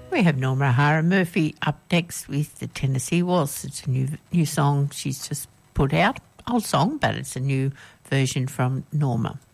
We have Norma O'Hara Murphy up next with the Tennessee Waltz. It's a new song she's just put out. Old song, but it's a new version from Norma.